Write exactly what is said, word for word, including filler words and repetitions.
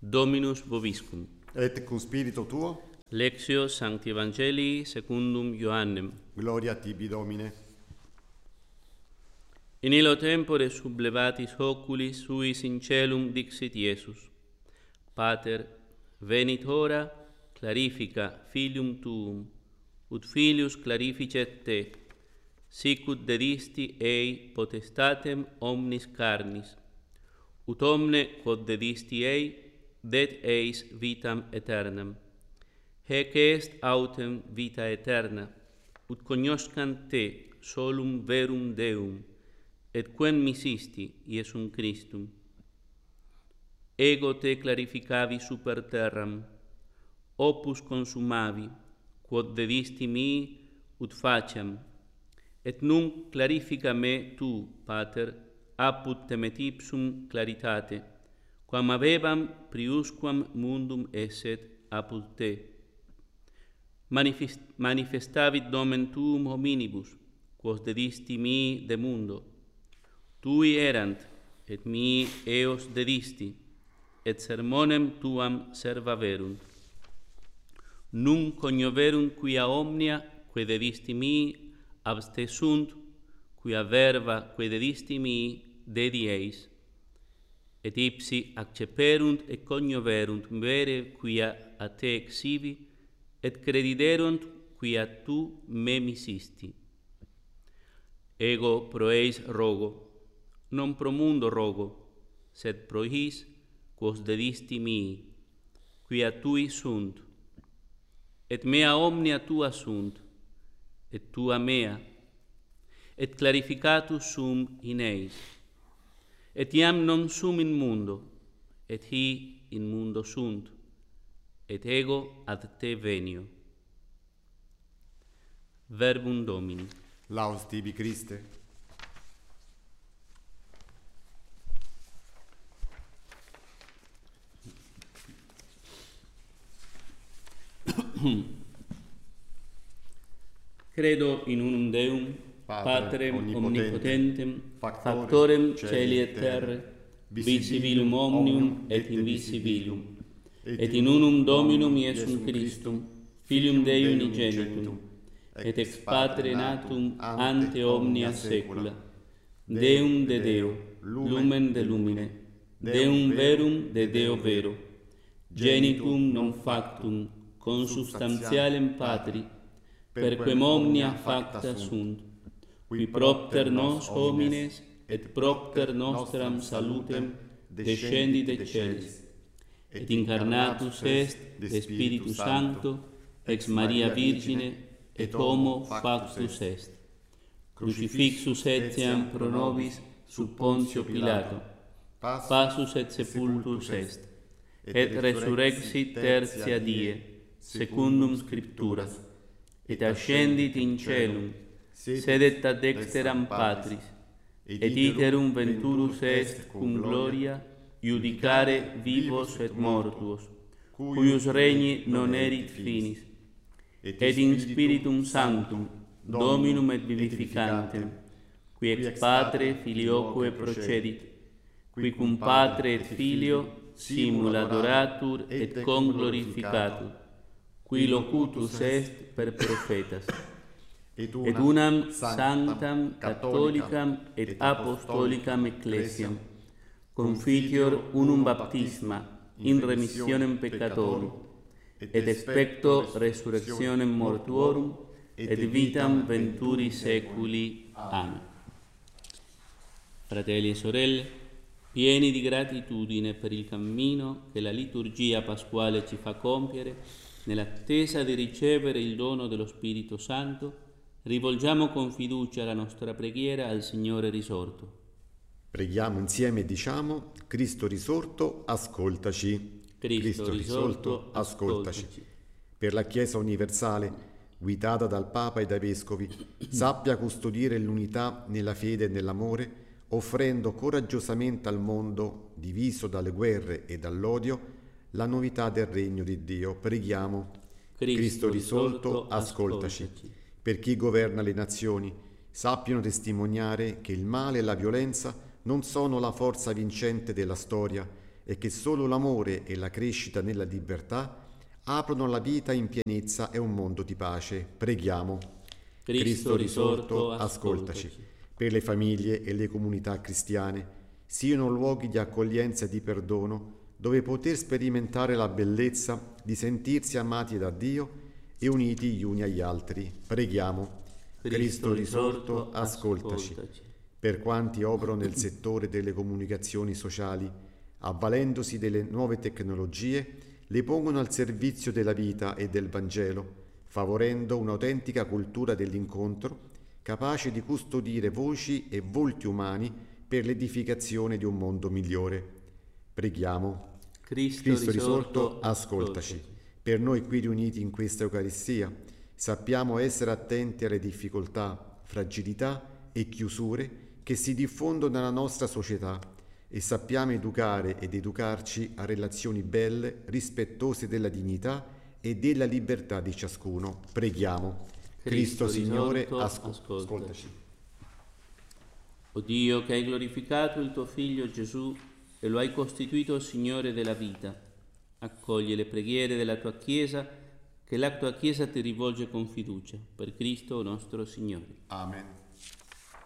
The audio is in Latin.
Dominus vobiscum. Et cum spiritu tuo. Lectio Sancti Evangelii secundum Ioannem. Gloria tibi, Domine. In illo tempore sublevatis oculis suis in celum dixit Iesus: Pater, venit hora, clarifica filium tuum, ut filius clarificet te, sicut dedisti ei potestatem omnis carnis, ut omne quod dedisti ei, det eis vitam aeternam. Hec est autem vita aeterna, ut cognoscant te solum verum Deum, et quem misisti Iesum Christum. Ego te clarificavi super terram, opus consumavi, quod dedisti mi ut faciam, et nunc clarifica me tu, Pater, apud temet ipsum claritate, quam avebam priusquam mundum esset apud te. Manifest, manifestavit nomen tuum hominibus, quos dedisti mi de mundo. Tui erant, et mi eos dedisti, et sermonem tuam servaverunt. Nunc cognoverunt quia omnia, quae dedisti mi, abste sunt, quia verba, quae dedisti mi, dedi eis. Et ipsi acceperunt et cognoverunt vere quia a te exivi, et crediderunt quia tu me misisti. Ego pro eis rogo, non pro mundo rogo, sed pro his quos dedisti mi, quia tui sunt, et mea omnia tua sunt, et tua mea, et clarificatus sum in eis. Et iam non sum in mundo, et hi in mundo sunt, et ego ad te venio. Verbum Domini. Laus tibi, Christe. Credo in unum Deum, Patrem omnipotentem, factorem celi et terrae, visibilum omnium et invisibilum, et in unum Dominum Iesum Christum, Filium Dei unigenitum, et ex Patre natum ante omnia saecula, Deum de Deo, lumen de lumine, Deum verum de Deo vero, genitum non factum, consubstantialem Patri, perquem omnia facta sunt, qui propter nos homines et propter nostram salutem descendit de celis, et incarnatus est de Spiritu Sancto ex Maria Virgine et homo factus est. Crucifixus etiam pro nobis sub Pontio Pilato, passus et sepultus est, et resurrexit tertia die, secundum Scripturas, et ascendit in celum, sedet ad dexteram Patris, et iterum venturus est cum gloria iudicare vivos et mortuos, cuius regni non erit finis, et in Spiritum Sanctum, Dominum et vivificantem, qui ex Patre filioque procedit, qui cum Patre et Filio simul adoratur et conglorificatur, qui locutus est per prophetas, et unam sanctam catholicam et apostolicam ecclesiam, confitior unum baptisma in remissionem peccatorum, et expecto resurrectionem mortuorum, et vitam venturi saeculi. Amen. Fratelli e sorelle, pieni di gratitudine per il cammino che la liturgia pasquale ci fa compiere, nell'attesa di ricevere il dono dello Spirito Santo, rivolgiamo con fiducia la nostra preghiera al Signore risorto. Preghiamo insieme e diciamo: Cristo risorto, ascoltaci. Cristo, Cristo risorto, ascoltaci. ascoltaci. Per la Chiesa universale, guidata dal Papa e dai Vescovi, sappia custodire l'unità nella fede e nell'amore, offrendo coraggiosamente al mondo, diviso dalle guerre e dall'odio, la novità del regno di Dio. Preghiamo. Cristo, Cristo risorto, ascoltaci. ascoltaci. Per chi governa le nazioni, sappiano testimoniare che il male e la violenza non sono la forza vincente della storia e che solo l'amore e la crescita nella libertà aprono la vita in pienezza e un mondo di pace. Preghiamo. Cristo, Cristo risorto, ascoltaci. ascoltaci. Per le famiglie e le comunità cristiane siano luoghi di accoglienza e di perdono, dove poter sperimentare la bellezza di sentirsi amati da Dio e uniti gli uni agli altri. Preghiamo. Cristo, Cristo risorto, ascoltaci. ascoltaci. Per quanti operano nel settore delle comunicazioni sociali, avvalendosi delle nuove tecnologie, le pongono al servizio della vita e del Vangelo, favorendo un'autentica cultura dell'incontro, capace di custodire voci e volti umani per l'edificazione di un mondo migliore. Preghiamo. Cristo, Cristo risorto, risorto ascoltaci. ascoltaci. Per noi qui riuniti in questa Eucaristia, sappiamo essere attenti alle difficoltà, fragilità e chiusure che si diffondono nella nostra società e sappiamo educare ed educarci a relazioni belle, rispettose della dignità e della libertà di ciascuno. Preghiamo. Cristo, Cristo Signore, risorto, asco- ascoltaci. ascoltaci. O Dio, che hai glorificato il tuo Figlio Gesù e lo hai costituito Signore della vita, accogli le preghiere della tua Chiesa, che la tua Chiesa ti rivolge con fiducia. Per Cristo nostro Signore. Amen.